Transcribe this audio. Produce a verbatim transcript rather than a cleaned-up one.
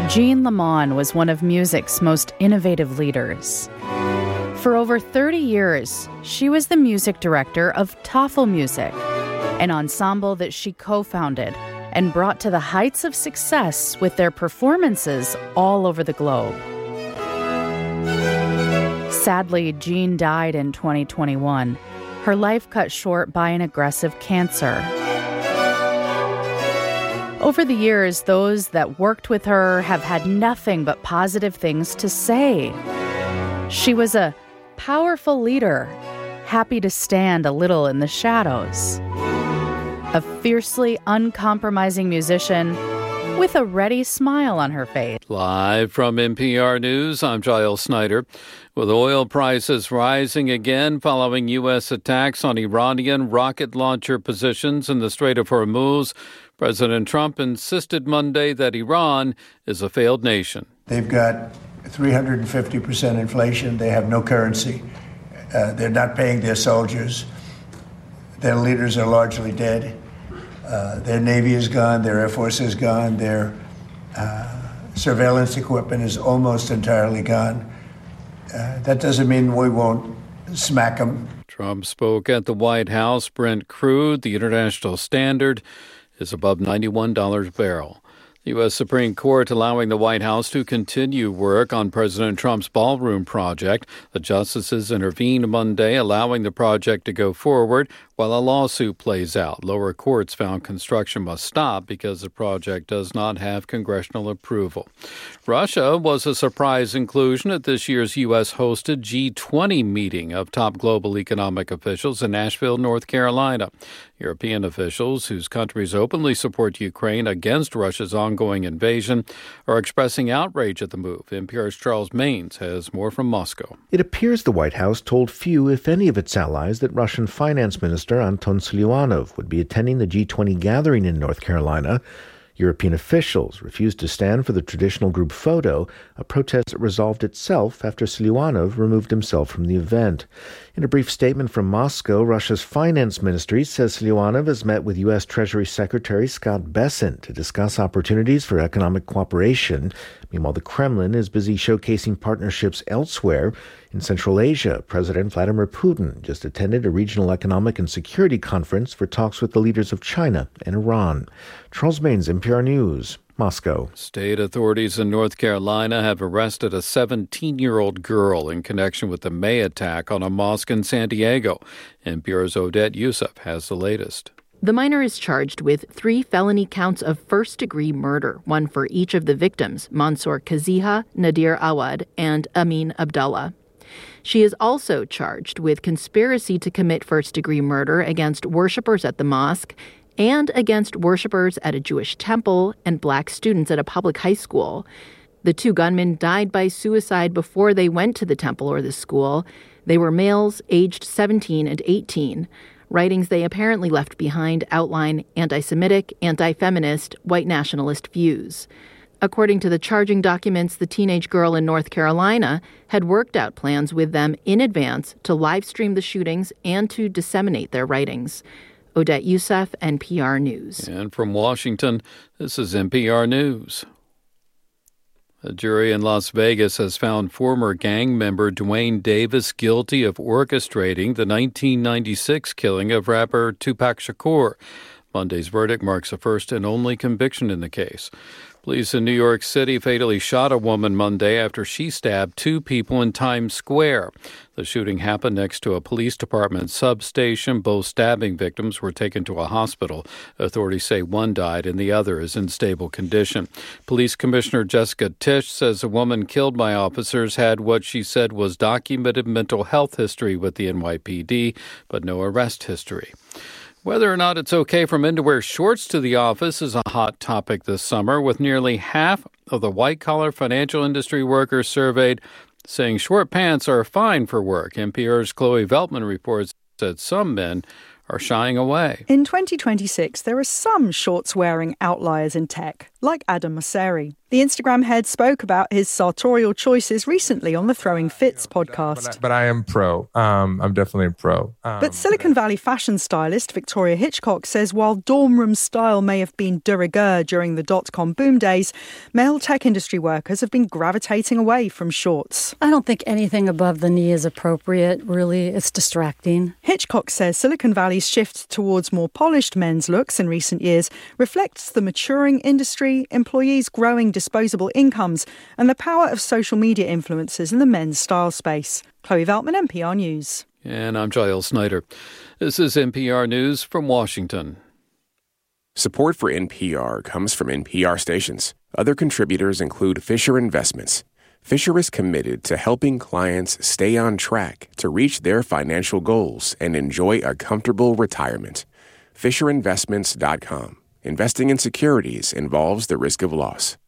Jean Lamont was one of music's most innovative leaders. For over thirty years, she was the music director of Tafel Music, an ensemble that she co-founded and brought to the heights of success with their performances all over the globe. Sadly, Jean died in twenty twenty-one, her life cut short by an aggressive cancer. Over the years, those that worked with her have had nothing but positive things to say. She was a powerful leader, happy to stand a little in the shadows. A fiercely uncompromising musician with a ready smile on her face. Live from N P R News, I'm Giles Snyder. With oil prices rising again following U S attacks on Iranian rocket launcher positions in the Strait of Hormuz, President Trump insisted Monday that Iran is a failed nation. They've got three hundred fifty percent inflation. They have no currency. Uh, they're not paying their soldiers. Their leaders are largely dead. Uh, their Navy is gone. Their Air Force is gone. Their uh, surveillance equipment is almost entirely gone. Uh, that doesn't mean we won't smack them. Trump spoke at the White House. Brent crude, the international standard, is above ninety-one dollars a barrel. The U S Supreme Court allowing the White House to continue work on President Trump's ballroom project. The justices intervened Monday, allowing the project to go forward while a lawsuit plays out. Lower courts found construction must stop because the project does not have congressional approval. Russia was a surprise inclusion at this year's U S-hosted G twenty meeting of top global economic officials in Nashville, North Carolina. European officials, whose countries openly support Ukraine against Russia's ongoing invasion, are expressing outrage at the move. N P R's Charles Maynes has more from Moscow. It appears the White House told few, if any, of its allies that Russian Finance Minister Anton Siluanov would be attending the G twenty gathering in North Carolina. European officials refused to stand for the traditional group photo, a protest that resolved itself after Siluanov removed himself from the event. In a brief statement from Moscow, Russia's finance ministry says Siluanov has met with U S. Treasury Secretary Scott Bessent to discuss opportunities for economic cooperation. Meanwhile, the Kremlin is busy showcasing partnerships elsewhere. In Central Asia, President Vladimir Putin just attended a regional economic and security conference for talks with the leaders of China and Iran. Charles Maynes, N P R News, Moscow. State authorities in North Carolina have arrested a seventeen-year-old girl in connection with the May attack on a mosque in San Diego. N P R's Odette Youssef has the latest. The minor is charged with three felony counts of first-degree murder, one for each of the victims, Mansour Kaziha, Nadir Awad, and Amin Abdullah. She is also charged with conspiracy to commit first-degree murder against worshippers at the mosque and against worshippers at a Jewish temple and black students at a public high school. The two gunmen died by suicide before they went to the temple or the school. They were males aged seventeen and eighteen. Writings they apparently left behind outline anti-Semitic, anti-feminist, white nationalist views. According to the charging documents, the teenage girl in North Carolina had worked out plans with them in advance to live stream the shootings and to disseminate their writings. Odette Youssef, N P R News. And from Washington, this is N P R News. A jury in Las Vegas has found former gang member Dwayne Davis guilty of orchestrating the nineteen ninety-six killing of rapper Tupac Shakur. Monday's verdict marks the first and only conviction in the case. Police in New York City fatally shot a woman Monday after she stabbed two people in Times Square. The shooting happened next to a police department substation. Both stabbing victims were taken to a hospital. Authorities say one died and the other is in stable condition. Police Commissioner Jessica Tisch says the woman killed by officers had what she said was documented mental health history with the N Y P D, but no arrest history. Whether or not it's okay for men to wear shorts to the office is a hot topic this summer, with nearly half of the white-collar financial industry workers surveyed saying short pants are fine for work. N P R's Chloe Veltman reports that some men are shying away. In twenty twenty-six, there are some shorts-wearing outliers in tech, like Adam Mosseri. The Instagram head spoke about his sartorial choices recently on the Throwing Fits podcast. But I, but I am pro. Um, I'm definitely a pro. Um, but Silicon Valley fashion stylist Victoria Hitchcock says while dorm room style may have been de rigueur during the dot-com boom days, male tech industry workers have been gravitating away from shorts. I don't think anything above the knee is appropriate, really. It's distracting. Hitchcock says Silicon Valley's shift towards more polished men's looks in recent years reflects the maturing industry, employees' growing disposable incomes, and the power of social media influencers in the men's style space. Chloe Veltman, N P R News. And I'm Giles Snyder. This is N P R News from Washington. Support for N P R comes from N P R stations. Other contributors include Fisher Investments. Fisher is committed to helping clients stay on track to reach their financial goals and enjoy a comfortable retirement. Fisher Investments dot com. Investing in securities involves the risk of loss.